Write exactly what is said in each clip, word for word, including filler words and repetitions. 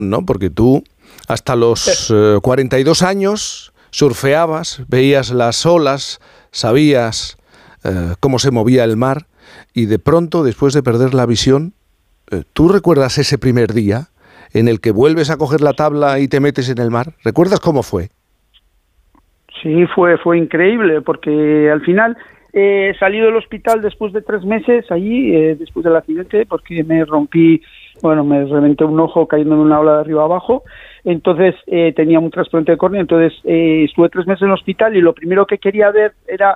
¿no? Porque tú hasta los eh, cuarenta y dos años surfeabas, veías las olas, sabías eh, cómo se movía el mar y de pronto, después de perder la visión, eh, ¿tú recuerdas ese primer día en el que vuelves a coger la tabla y te metes en el mar? ¿Recuerdas cómo fue? Sí, fue, fue increíble, porque al final eh, salí del hospital después de tres meses allí, eh, después del accidente, porque me rompí, bueno, me reventé un ojo cayendo en una ola de arriba abajo, entonces eh, tenía un trasplante de córnea, entonces eh, estuve tres meses en el hospital y lo primero que quería ver era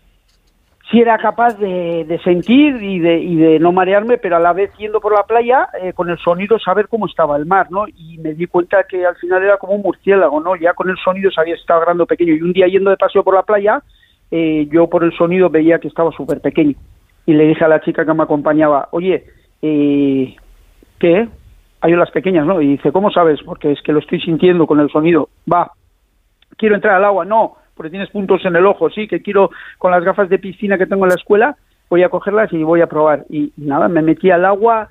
si era capaz de, de sentir y de, y de no marearme, pero a la vez yendo por la playa, eh, con el sonido saber cómo estaba el mar, ¿no? Y me di cuenta que al final era como un murciélago, ¿no? Ya con el sonido sabía si estaba grande o pequeño. Y un día yendo de paseo por la playa, eh, yo por el sonido veía que estaba súper pequeño. Y le dije a la chica que me acompañaba, oye, eh, ¿qué? Hay olas pequeñas, ¿no? Y dice, ¿cómo sabes? Porque es que lo estoy sintiendo con el sonido. Va, quiero entrar al agua, no, porque tienes puntos en el ojo, sí, que quiero, con las gafas de piscina que tengo en la escuela, voy a cogerlas y voy a probar. Y, y nada, me metí al agua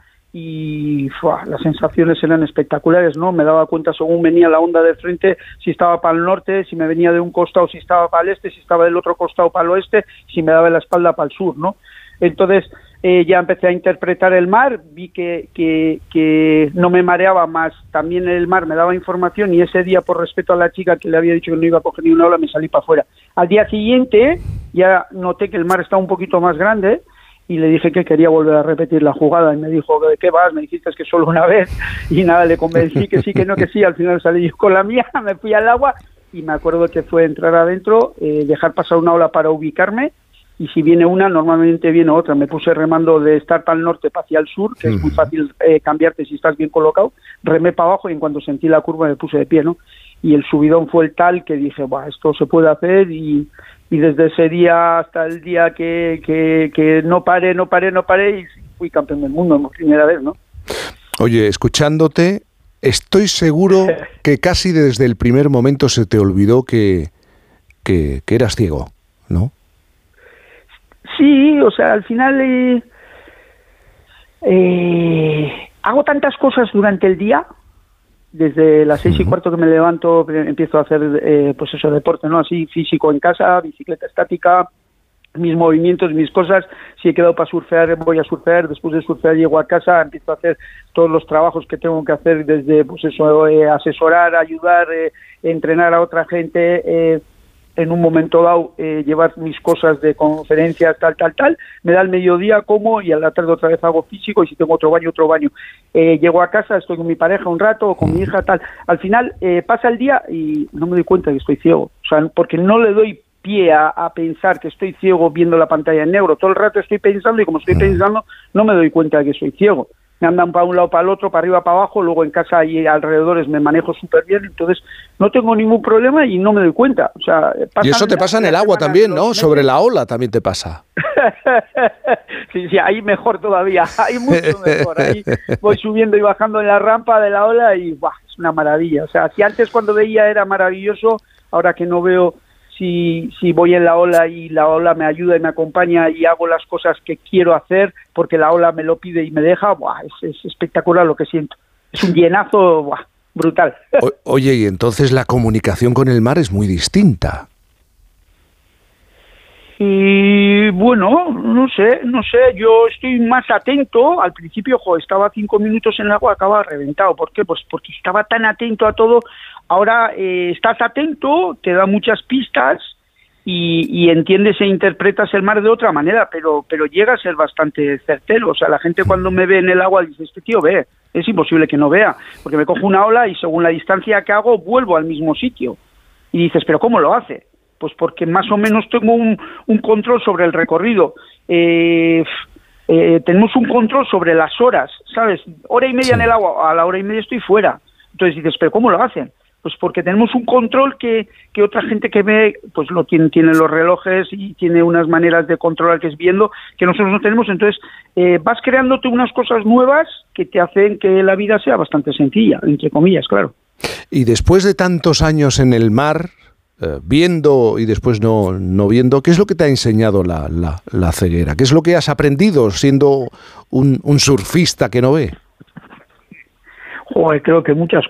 y ¡fua! Las sensaciones eran espectaculares, ¿no? Me daba cuenta según venía la onda de frente, si estaba para el norte, si me venía de un costado, si estaba para el este, si estaba del otro costado para el oeste, si me daba la espalda para el sur, ¿no? Entonces eh, ya empecé a interpretar el mar, vi que, que, que no me mareaba más, también el mar me daba información y ese día, por respeto a la chica que le había dicho que no iba a coger ni una ola, me salí para afuera. Al día siguiente ya noté que el mar estaba un poquito más grande y le dije que quería volver a repetir la jugada y me dijo, ¿de qué vas? Me dijiste que solo una vez y nada, le convencí que sí, que no, que sí, al final salí yo con la mía, me fui al agua y me acuerdo que fue entrar adentro, eh, dejar pasar una ola para ubicarme. Y si viene una, normalmente viene otra. Me puse remando de estar para el norte para hacia el sur, que es muy fácil eh, cambiarte si estás bien colocado. Remé para abajo y en cuanto sentí la curva me puse de pie, ¿no? Y el subidón fue el tal que dije, bah, esto se puede hacer y, y desde ese día hasta el día que, que, que no paré, no paré, no paré y fui campeón del mundo por primera vez, ¿no? Oye, escuchándote, estoy seguro que casi desde el primer momento se te olvidó que, que, que eras ciego, ¿no? Sí, o sea, al final eh, eh, hago tantas cosas durante el día, desde las seis y cuarto que me levanto, empiezo a hacer eh, pues eso, deporte, ¿no? Así, físico en casa, bicicleta estática, mis movimientos, mis cosas. Si he quedado para surfear, voy a surfear. Después de surfear llego a casa, empiezo a hacer todos los trabajos que tengo que hacer, desde pues eso, eh, asesorar, ayudar, eh, entrenar a otra gente, eh, en un momento dado eh, llevar mis cosas de conferencias, tal, tal, tal, me da el mediodía, como, y a la tarde otra vez hago físico, y si tengo otro baño, otro baño. Eh, llego a casa, estoy con mi pareja un rato, o con mi hija, tal. Al final eh, pasa el día y no me doy cuenta de que estoy ciego, o sea, porque no le doy pie a, a pensar que estoy ciego viendo la pantalla en negro. Todo el rato estoy pensando y como estoy pensando, no me doy cuenta de que soy ciego. Me andan para un lado, para el otro, para arriba, para abajo, luego en casa y alrededores me manejo súper bien, entonces no tengo ningún problema y no me doy cuenta. O sea, y eso te pasa en el agua también, ¿no? Meses. Sobre la ola también te pasa. Sí, sí, ahí mejor todavía, ahí mucho mejor. Ahí voy subiendo y bajando en la rampa de la ola y ¡buah! Es una maravilla. O sea, si antes cuando veía era maravilloso, ahora que no veo, si, si voy en la ola y la ola me ayuda y me acompaña y hago las cosas que quiero hacer porque la ola me lo pide y me deja, ¡buah! Es, es espectacular lo que siento. Es un llenazo ¡buah! Brutal. O, oye, y entonces la comunicación con el mar es muy distinta. Y bueno, no sé, no sé, yo estoy más atento. Al principio, jo, estaba cinco minutos en el agua, acababa reventado. ¿Por qué? Pues porque estaba tan atento a todo. Ahora eh, estás atento, te da muchas pistas y, y entiendes e interpretas el mar de otra manera, pero pero llega a ser bastante certero. O sea, la gente cuando me ve en el agua dice, este tío ve, es imposible que no vea, porque me cojo una ola y según la distancia que hago, vuelvo al mismo sitio. Y dices, ¿pero cómo lo hace? Pues porque más o menos tengo un, un control sobre el recorrido. Eh, eh, tenemos un control sobre las horas, ¿sabes? Hora y media sí. En el agua, a la hora y media estoy fuera. Entonces dices, ¿pero cómo lo hacen? Pues porque tenemos un control que, que otra gente que ve, pues lo tiene, tiene los relojes y tiene unas maneras de controlar que es viendo, que nosotros no tenemos. Entonces eh, vas creándote unas cosas nuevas que te hacen que la vida sea bastante sencilla, entre comillas, claro. Y después de tantos años en el mar, eh, viendo y después no, no viendo, ¿qué es lo que te ha enseñado la, la, la ceguera? ¿Qué es lo que has aprendido siendo un, un surfista que no ve? Joder, creo que muchas